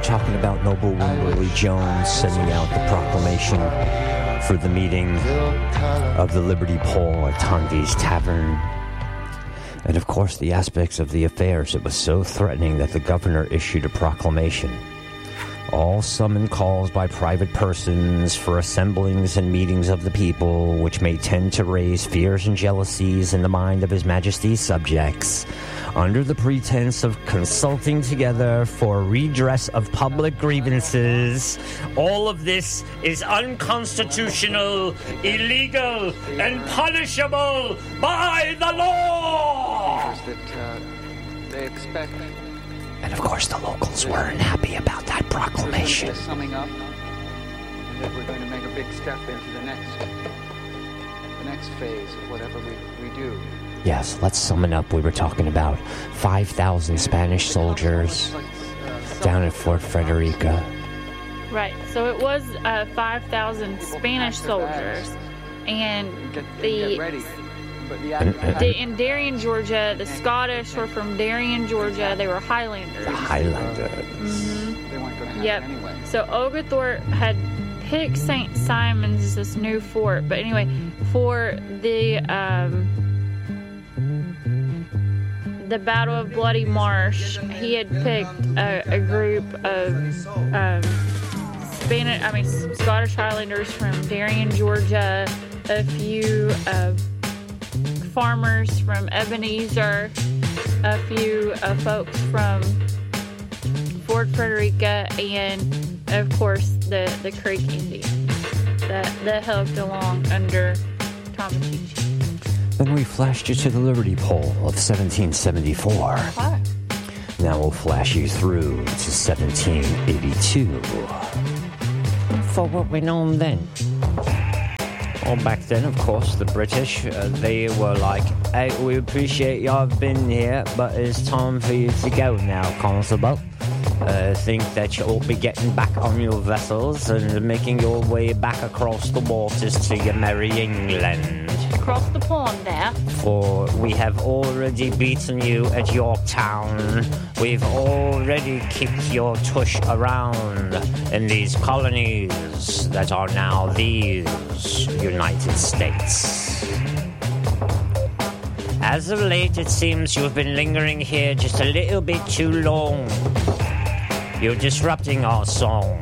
talking about Noble Wimberly Jones sending out the proclamation for the meeting of the Liberty Pole at Tanvi's Tavern. And of course, the aspects of the affairs, it was so threatening that the governor issued a proclamation. All summon calls by private persons for assemblings and meetings of the people, which may tend to raise fears and jealousies in the mind of His Majesty's subjects, under the pretense of consulting together for redress of public grievances. All of this is unconstitutional, illegal, and punishable by the law! That they expect. And of course the locals weren't happy about that proclamation. Just summing up, and that we're going to make a big step into the next phase of whatever we do. Yes, let's sum it up. We were talking about 5,000 Spanish soldiers down at Fort Frederica. Right, so it was 5,000 Spanish soldiers, and get ready. But in Darien, Georgia, the Scottish were from Darien, Georgia. They were Highlanders. The Highlanders. Mm-hmm. They weren't going to happen Yep. anyway. So Oglethorpe had picked St. Simon's as this new fort. But anyway, for the Battle of Bloody Marsh, he had picked a group of Scottish Highlanders from Darien, Georgia, a few farmers from Ebenezer, a few folks from Fort Frederica, and of course the Creek Indians that helped along under Tomashichi. Then we flashed you to the Liberty Pole of 1774. What? Now we'll flash you through to 1782. For what went on then? Well, back then, of course, the British, they were like, hey, we appreciate y'all been here, but it's time for you to go now, Constable. Think that you'll be getting back on your vessels and making your way back across the waters to your merry England. Across the pond there. For we have already beaten you at Yorktown. We've already kicked your tush around in these colonies that are now these United States. As of late, it seems you've been lingering here just a little bit too long. You're disrupting our song.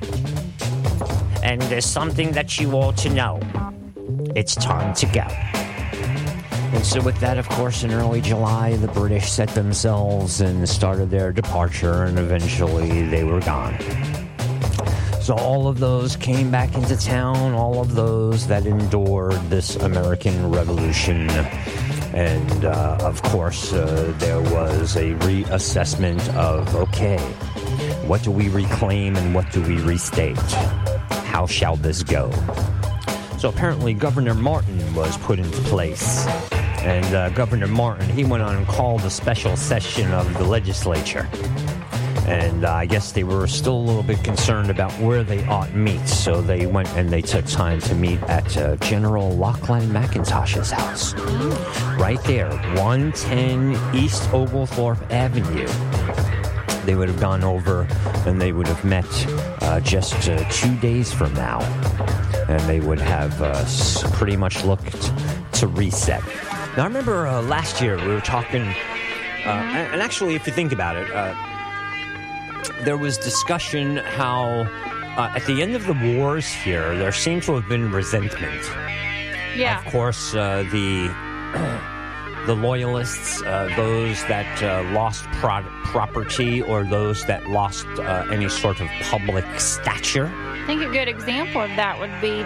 And there's something that you ought to know. It's time to go. And so with that, of course, in early July, the British set themselves and started their departure, and eventually they were gone. So all of those came back into town, all of those that endured this American Revolution. And, of course, there was a reassessment of, okay, what do we reclaim and what do we restate? How shall this go? So apparently Governor Martin was put into place. And Governor Martin, he went on and called a special session of the legislature. And I guess they were still a little bit concerned about where they ought meet. So they went and they took time to meet at General Lachlan McIntosh's house. Right there, 110 East Oglethorpe Avenue. They would have gone over and they would have met just 2 days from now. And they would have pretty much looked to reset. Now, I remember last year we were talking, and actually, if you think about it, there was discussion how at the end of the wars here, there seemed to have been resentment. Yeah. Of course, the loyalists, those that lost property or those that lost any sort of public stature. I think a good example of that would be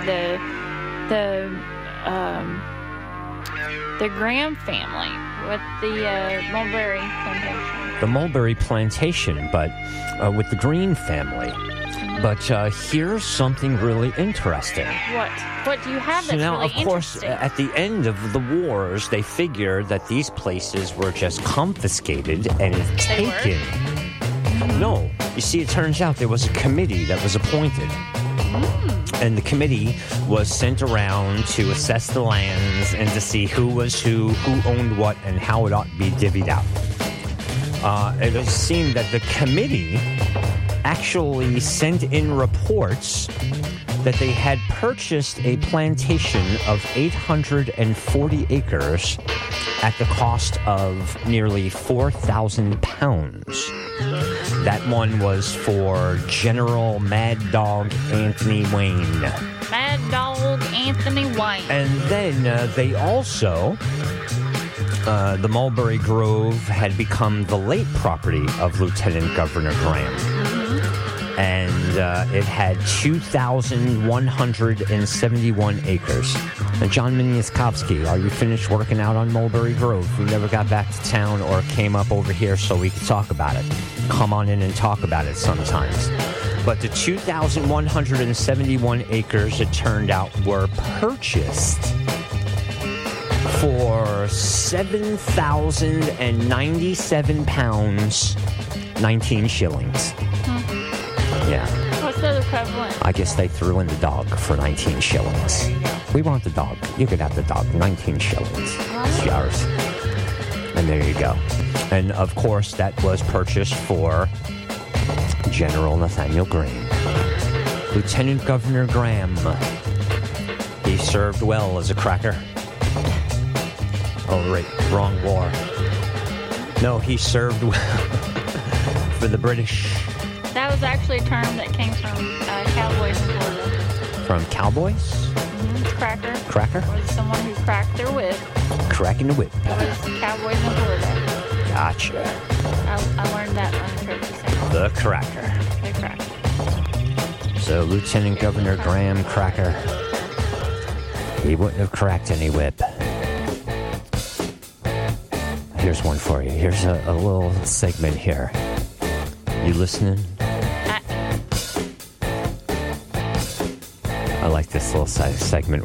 the Graham family with the mulberry plantation. The mulberry plantation, but with the Green family. But here's something really interesting. What? What do you have that's so now, really of course, interesting? at the end of the wars, they figured that these places were just confiscated and taken. No. You see, it turns out there was a committee that was appointed. And the committee was sent around to assess the lands and to see who was who owned what, and how it ought to be divvied out. It seemed that the committee actually sent in reports that they had purchased a plantation of 840 acres at the cost of nearly 4,000 pounds. That one was for General Mad Dog Anthony Wayne. Mad Dog Anthony Wayne. And then they also, the Mulberry Grove had become the late property of Lieutenant Governor Graham. And it had 2,171 acres. Now, John Miniskowski, are you finished working out on Mulberry Grove? We never got back to town or came up over here so we could talk about it. Come on in and talk about it sometimes. But the 2,171 acres, it turned out, were purchased for 7,097 pounds, 19 shillings. Yeah. What's the equivalent? I guess they threw in the dog for 19 shillings. We want the dog. You could have the dog. 19 shillings. It's yours. And there you go. And, of course, that was purchased for General Nathaniel Graham. Lieutenant Governor Graham. He served well as a cracker. Oh, right. Wrong war. No, he served well for the British. That was actually a term that came from cowboys in Florida. From cowboys? Mm-hmm. Cracker. Cracker? Was someone who cracked their whip. Cracking the whip. It was cowboys in Florida. Gotcha. I learned that on the trip to St. The cracker. The cracker. So Lieutenant Governor Graham Cracker, he wouldn't have cracked any whip. Here's one for you. Here's a little segment here. You listening? I like this little segment